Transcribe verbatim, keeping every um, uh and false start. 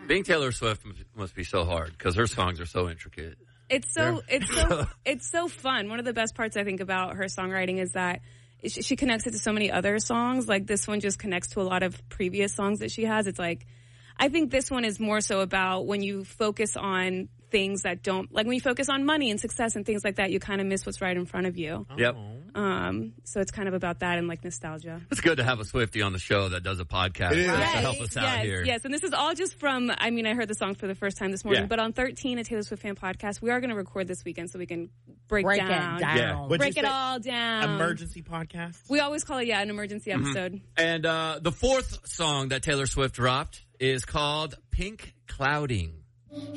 Being Taylor Swift must be so hard because her songs are so intricate. It's so yeah. it's so it's so fun. One of the best parts I think about her songwriting is that she, she connects it to so many other songs. Like this one just connects to a lot of previous songs that she has. It's like I think this one is more so about when you focus on things that don't, like when you focus on money and success and things like that, you kind of miss what's right in front of you. Oh. Yep. Um, so it's kind of about that and like nostalgia. It's good to have a Swiftie on the show that does a podcast to yes, help us yes, out here. Yes, and this is all just from, I mean, I heard the song for the first time this morning, yeah. but on thirteen, a Taylor Swift fan podcast, we are going to record this weekend so we can break, break down. It down. Yeah. Break it all down. Emergency podcast? We always call it, yeah, an emergency episode. Mm-hmm. And uh, the fourth song that Taylor Swift dropped is called Pink Clouding.